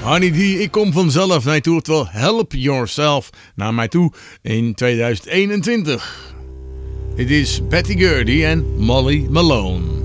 Honeydee, ik kom vanzelf naar je toe. Oftewel Help Yourself naar mij toe in 2021. Dit is Betty Gurdy en Molly Malone.